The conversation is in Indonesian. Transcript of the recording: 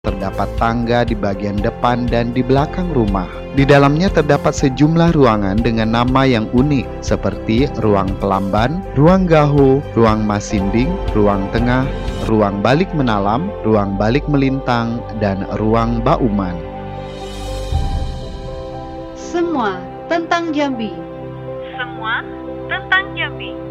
Terdapat tangga di bagian depan dan di belakang rumah. Di dalamnya terdapat sejumlah ruangan dengan nama yang unik seperti ruang pelamban, ruang gaho, ruang masinding, ruang tengah, ruang balik menalam, ruang balik melintang, dan ruang bauman. Semua tentang Jambi. Semua tentang Jambi.